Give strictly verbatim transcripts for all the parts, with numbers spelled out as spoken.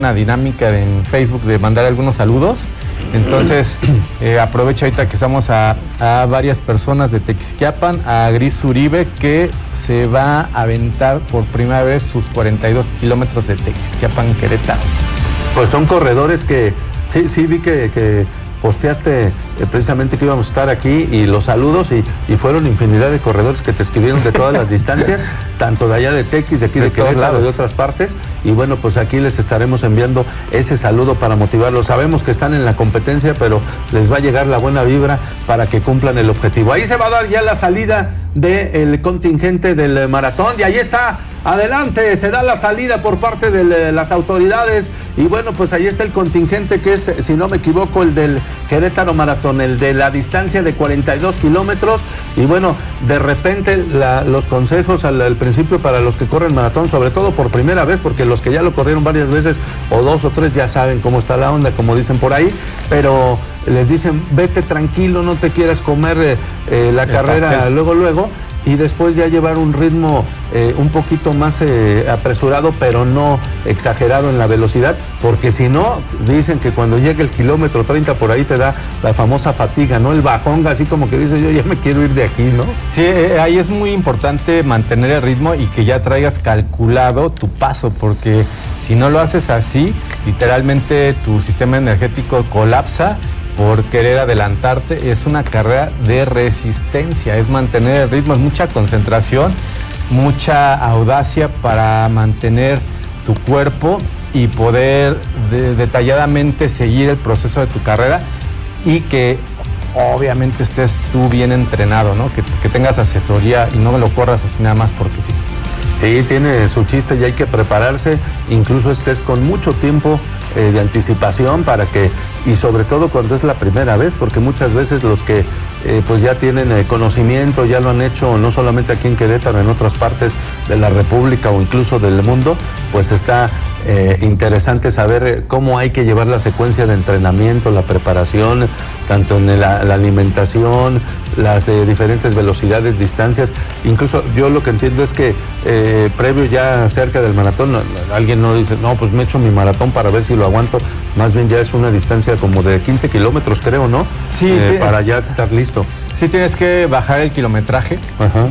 una dinámica en Facebook de mandar algunos saludos. Entonces eh, aprovecho ahorita que estamos a, a varias personas de Tequisquiapan, a Gris Uribe, que se va a aventar por primera vez sus cuarenta y dos kilómetros de Tequisquiapan, Querétaro. Pues son corredores que sí, sí vi que, que posteaste eh, precisamente que íbamos a estar aquí, y los saludos, y, y fueron infinidad de corredores que te escribieron de todas las distancias, tanto de allá de Tequis, de aquí de, de Querétaro, de otras partes, y bueno, pues aquí les estaremos enviando ese saludo para motivarlos. Sabemos que están en la competencia, pero les va a llegar la buena vibra para que cumplan el objetivo. Ahí se va a dar ya la salida del contingente del maratón, y ahí está, adelante, se da la salida por parte de las autoridades, y bueno, pues ahí está el contingente que es, si no me equivoco, el del Querétaro Maratón, el de la distancia de cuarenta y dos kilómetros, y bueno, de repente la, los consejos al, al principio para los que corren maratón, sobre todo por primera vez, porque los que ya lo corrieron varias veces, o dos o tres, ya saben cómo está la onda, como dicen por ahí, pero les dicen, vete tranquilo, no te quieras comer eh, eh, la el carrera pastel. luego, luego, y después ya llevar un ritmo eh, un poquito más eh, apresurado, pero no exagerado en la velocidad, porque si no, dicen que cuando llega el kilómetro treinta por ahí te da la famosa fatiga, ¿no? El bajón, así como que dices, yo ya me quiero ir de aquí, ¿no? Sí, eh, ahí es muy importante mantener el ritmo y que ya traigas calculado tu paso, porque si no lo haces así, literalmente tu sistema energético colapsa por querer adelantarte. Es una carrera de resistencia, es mantener el ritmo, es mucha concentración, mucha audacia para mantener tu cuerpo y poder de, detalladamente seguir el proceso de tu carrera, y que obviamente estés tú bien entrenado, ¿no? Que, que tengas asesoría y no me lo corras así nada más porque sí. Sí, tiene su chiste y hay que prepararse, incluso estés con mucho tiempo eh, de anticipación para que, y sobre todo cuando es la primera vez, porque muchas veces los que eh, pues ya tienen eh, conocimiento, ya lo han hecho no solamente aquí en Querétaro, en otras partes de la República o incluso del mundo, pues está eh, interesante saber cómo hay que llevar la secuencia de entrenamiento, la preparación, tanto en la, la alimentación, las eh, diferentes velocidades, distancias. Incluso yo lo que entiendo es que eh, previo ya cerca del maratón, alguien no dice, no, pues me echo mi maratón para ver si lo aguanto, más bien ya es una distancia como de quince kilómetros, creo, ¿no? Sí. Eh, para ya estar listo. Sí, tienes que bajar el kilometraje. Ajá.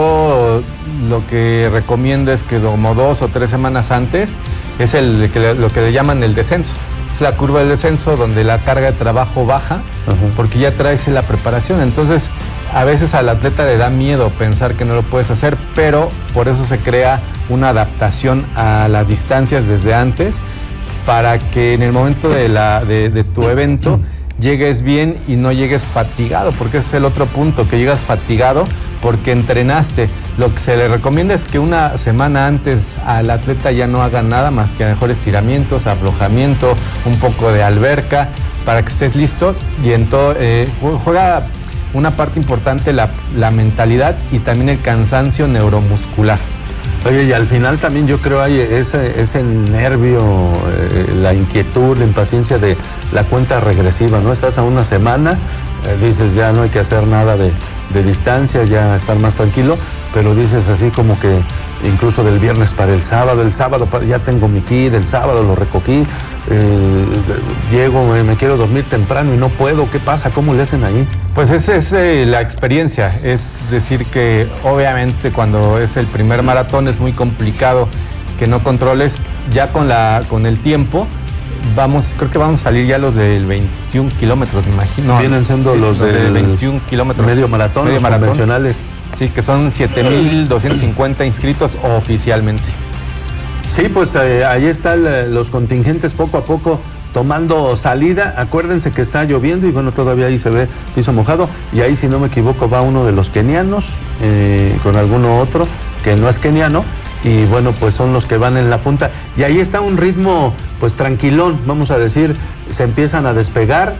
Yo lo que recomiendo es que como dos o tres semanas antes, es el, lo que le llaman el descenso. Es la curva del descenso donde la carga de trabajo baja, ajá, porque ya traes la preparación. Entonces, a veces al atleta le da miedo pensar que no lo puedes hacer, pero por eso se crea una adaptación a las distancias desde antes, para que en el momento de, la, de, de tu evento llegues bien y no llegues fatigado, porque ese es el otro punto, que llegas fatigado porque entrenaste. Lo que se le recomienda es que una semana antes al atleta ya no haga nada más que a lo mejor estiramientos, aflojamiento, un poco de alberca, para que estés listo, y en todo eh, juega una parte importante la, la mentalidad y también el cansancio neuromuscular. Oye, y al final también yo creo hay ese, ese nervio, eh, la inquietud, la impaciencia de la cuenta regresiva, ¿no? Estás a una semana, eh, dices ya no hay que hacer nada de, de distancia, ya estar más tranquilo, pero dices así como que incluso del viernes para el sábado, el sábado para, ya tengo mi kit, el sábado lo recogí, eh, llego, me, me quiero dormir temprano y no puedo, ¿qué pasa? ¿Cómo le hacen ahí? Pues esa es eh, la experiencia, es decir que obviamente cuando es el primer maratón es muy complicado que no controles. Ya con, la, con el tiempo, vamos, creo que vamos a salir ya los del veintiún kilómetros, me imagino. Vienen siendo sí, los, los del veintiún kilómetros. Medio maratón, medio los maratón convencionales. Sí, que son siete mil doscientos cincuenta inscritos oficialmente. Sí, pues eh, ahí están eh, los contingentes poco a poco tomando salida. Acuérdense que está lloviendo y bueno, todavía ahí se ve piso mojado, y ahí, si no me equivoco, va uno de los kenianos eh, con alguno otro que no es keniano, y bueno, pues son los que van en la punta, y ahí está un ritmo pues tranquilón, vamos a decir. Se empiezan a despegar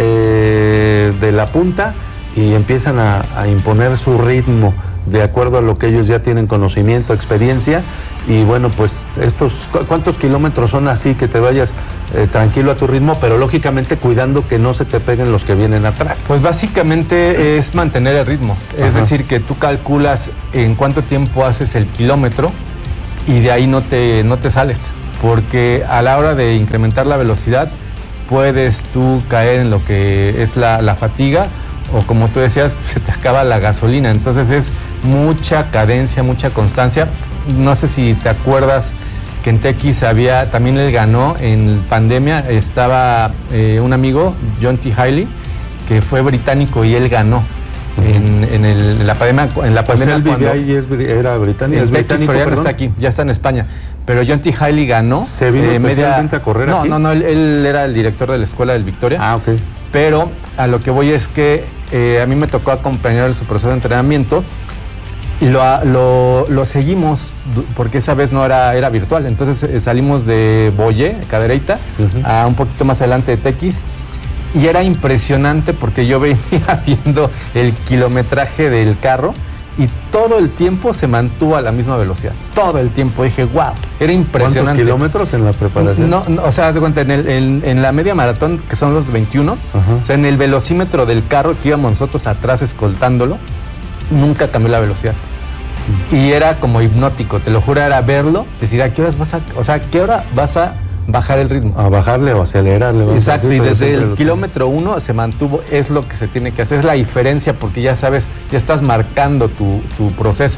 eh, de la punta y empiezan a, a imponer su ritmo de acuerdo a lo que ellos ya tienen conocimiento, experiencia. Y bueno, pues estos, ¿cuántos kilómetros son así que te vayas eh, tranquilo a tu ritmo, pero lógicamente cuidando que no se te peguen los que vienen atrás? Pues básicamente es mantener el ritmo, es Ajá. decir, que tú calculas en cuánto tiempo haces el kilómetro y de ahí no te, no te sales, porque a la hora de incrementar la velocidad puedes tú caer en lo que es la, la fatiga, o como tú decías, se te acaba la gasolina. Entonces es mucha cadencia, mucha constancia. No sé si te acuerdas que en T X había, también él ganó en pandemia, estaba eh, un amigo, John T. Haley, que fue británico y él ganó. Uh-huh. en, en, el, en la pandemia. En la pandemia pues él vivía ahí y es, era británico. Es británico, pero ya no está aquí, ya está en España. Pero John T. Haley ganó. ¿Se vino eh, especialmente media... a correr no, aquí? No, no, él, él era el director de la Escuela del Victoria. Ah, ok. Pero a lo que voy es que eh, a mí me tocó acompañar en su proceso de entrenamiento y lo, lo, lo seguimos porque esa vez no era, era virtual. Entonces eh, salimos de Boyé, Cadereyta, uh-huh. a un poquito más adelante de Tequis. Y era impresionante porque yo venía viendo el kilometraje del carro y todo el tiempo se mantuvo a la misma velocidad. Todo el tiempo. Dije, wow, era impresionante. ¿Cuántos kilómetros en la preparación? No, no, o sea, haz de cuenta, en, el, en, en la media maratón, que son los veintiuno, uh-huh. o sea, en el velocímetro del carro que íbamos nosotros atrás escoltándolo, nunca cambió la velocidad. Uh-huh. Y era como hipnótico, te lo juro, era verlo, decir, ¿a qué horas vas a, o sea, ¿a qué hora vas a bajar el ritmo? A bajarle o acelerarle. Exacto, y desde el kilómetro uno se mantuvo, es lo que se tiene que hacer, es la diferencia, porque ya sabes, ya estás marcando tu, tu proceso.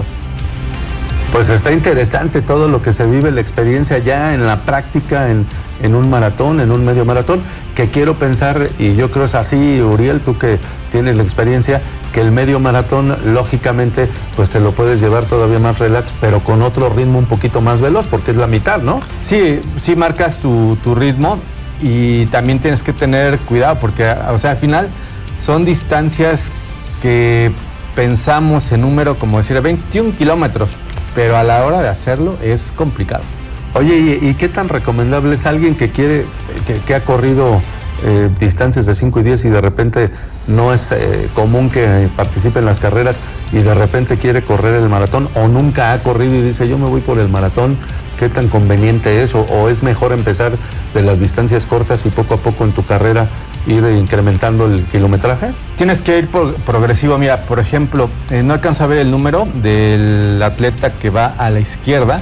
Pues está interesante todo lo que se vive, la experiencia ya en la práctica, en, en un maratón, en un medio maratón, que quiero pensar, y yo creo es así, Uriel, tú que tienes la experiencia, que el medio maratón, lógicamente, pues te lo puedes llevar todavía más relax, pero con otro ritmo un poquito más veloz, porque es la mitad, ¿no? Sí, sí marcas tu, tu ritmo, y también tienes que tener cuidado, porque, o sea, al final son distancias que pensamos en número, como decir, veintiún kilómetros, pero a la hora de hacerlo es complicado. Oye, ¿y, y qué tan recomendable es alguien que quiere, que, que ha corrido eh, distancias de cinco y diez y de repente no es eh, común que participe en las carreras y de repente quiere correr el maratón o nunca ha corrido y dice yo me voy por el maratón? ¿Qué tan conveniente es? ¿O, o es mejor empezar de las distancias cortas y poco a poco en tu carrera ir incrementando el kilometraje? Tienes que ir por progresivo. Mira, por ejemplo, eh, no alcanzo a ver el número del atleta que va a la izquierda,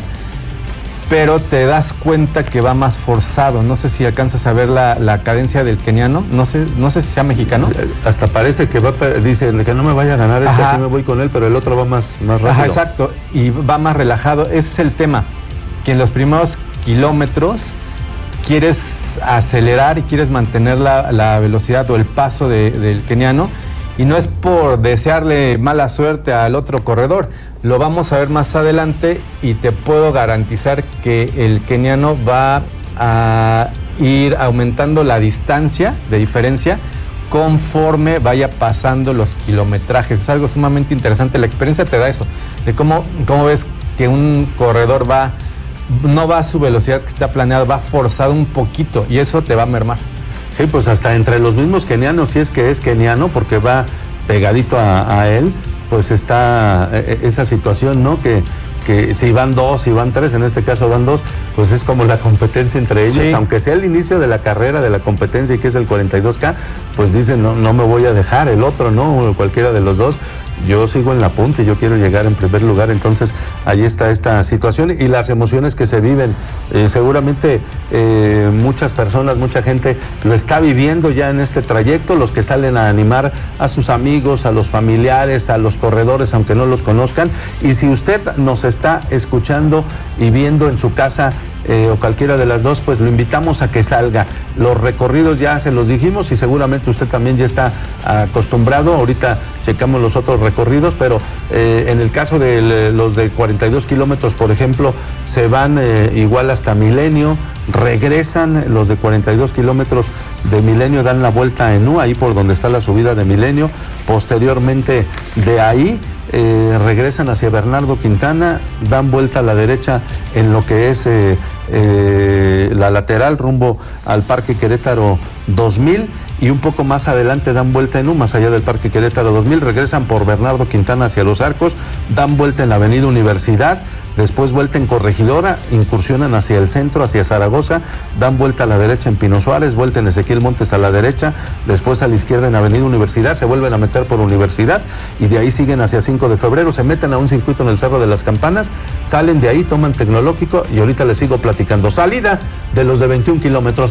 pero te das cuenta que va más forzado. No sé si alcanzas a ver la, la cadencia del keniano, no sé, no sé si sea mexicano. Hasta parece que va, dicen que no me vaya a ganar este, aquí me voy con él, pero el otro va más, más rápido. Ajá, exacto, y va más relajado. Ese es el tema, que en los primeros kilómetros quieres acelerar y quieres mantener la, la velocidad o el paso de, del keniano, y no es por desearle mala suerte al otro corredor, lo vamos a ver más adelante y te puedo garantizar que el keniano va a ir aumentando la distancia de diferencia conforme vaya pasando los kilometrajes. Es algo sumamente interesante, la experiencia te da eso, de cómo, cómo ves que un corredor va, no va a su velocidad que está planeado, va forzado un poquito y eso te va a mermar. Sí, pues hasta entre los mismos kenianos, si es que es keniano, porque va pegadito a, a él, pues está esa situación, ¿no? Que, que si van dos, si van tres, en este caso van dos, pues es como la competencia entre ellos, sí. Aunque sea el inicio de la carrera, de la competencia, y que es el cuarenta y dos K, pues dicen, no, no me voy a dejar, el otro, ¿no? Cualquiera de los dos. Yo sigo en la punta y yo quiero llegar en primer lugar. Entonces ahí está esta situación y las emociones que se viven. Eh, seguramente eh, muchas personas, mucha gente lo está viviendo ya en este trayecto, los que salen a animar a sus amigos, a los familiares, a los corredores, aunque no los conozcan. Y si usted nos está escuchando y viendo en su casa, Eh, o cualquiera de las dos, pues lo invitamos a que salga. Los recorridos ya se los dijimos y seguramente usted también ya está acostumbrado. Ahorita checamos los otros recorridos, pero eh, en el caso de los de cuarenta y dos kilómetros, por ejemplo, se van eh, igual hasta Milenio, regresan los de cuarenta y dos kilómetros de Milenio, dan la vuelta en U, ahí por donde está la subida de Milenio. Posteriormente de ahí eh, regresan hacia Bernardo Quintana, dan vuelta a la derecha en lo que es eh, eh, la lateral rumbo al Parque Querétaro dos mil, y un poco más adelante dan vuelta en U, más allá del Parque Querétaro dos mil, regresan por Bernardo Quintana hacia Los Arcos, dan vuelta en la Avenida Universidad, después vuelta en Corregidora, incursionan hacia el centro, hacia Zaragoza, dan vuelta a la derecha en Pino Suárez, vuelta en Ezequiel Montes a la derecha, después a la izquierda en Avenida Universidad, se vuelven a meter por Universidad y de ahí siguen hacia cinco de febrero, se meten a un circuito en el Cerro de las Campanas, salen de ahí, toman Tecnológico y ahorita les sigo platicando. Salida de los de veintiún kilómetros.